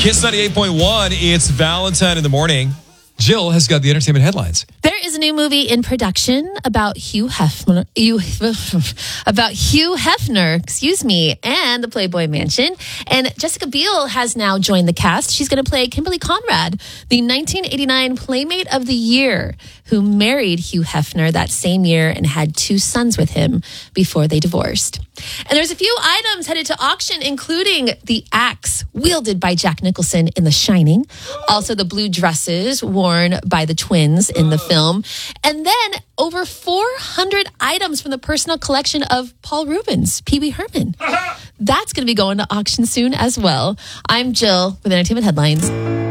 Kiss 98.1, it's Valentine in the morning. Jill has got the entertainment headlines. There is a new movie in production about Hugh Hefner, and the Playboy Mansion. And Jessica Biel has now joined the cast. She's going to play Kimberly Conrad, the 1989 Playmate of the Year, who married Hugh Hefner that same year and had 2 sons with him before they divorced. And there's a few items headed to auction, including the axe wielded by Jack Nicholson in The Shining, also the blue dresses worn by the twins in the film, and then over 400 items from the personal collection of Paul Rubens, Pee Wee Herman. That's going to be going to auction soon as well. I'm Jill with Entertainment Headlines.